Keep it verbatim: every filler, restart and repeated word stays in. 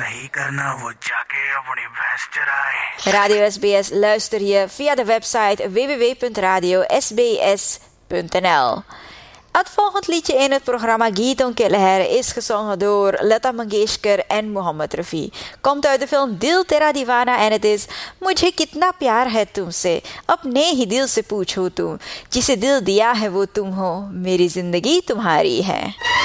नहीं करना वो जाके अपनी भैंस चराए। Radio S B S luister je via de website w w w punt radio s b s punt n l. Het volgende liedje in het programma Geeton Killeher is gezongen door Lata Mangeshkar en Mohammed Rafi. Komt uit de film Dil Tera Divana en het is Mujhe kitna pyar hai tumse, apne hi dil se poocho tum, jise dil diya hai wo tum ho, meri zindagi tumhari hai.